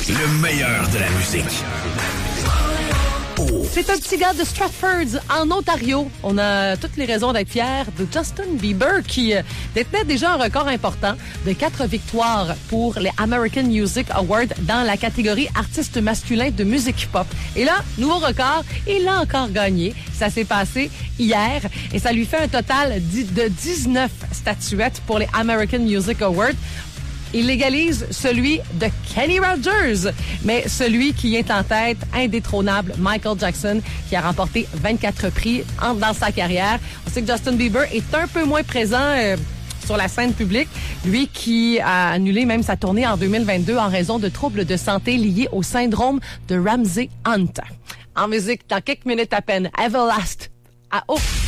Le meilleur de la musique. C'est un petit gars de Stratford, en Ontario. On a toutes les raisons d'être fiers de Justin Bieber qui détenait déjà un record important de 4 victoires pour les American Music Awards dans la catégorie artiste masculin de musique pop. Et là, nouveau record, il l'a encore gagné. Ça s'est passé hier et ça lui fait un total de 19 statuettes pour les American Music Awards. Il légalise celui de Kenny Rogers, mais celui qui est en tête, indétrônable, Michael Jackson, qui a remporté 24 prix dans sa carrière. On sait que Justin Bieber est un peu moins présent sur la scène publique, lui qui a annulé même sa tournée en 2022 en raison de troubles de santé liés au syndrome de Ramsay-Hunt. En musique, dans quelques minutes à peine, Everlast à Ouf!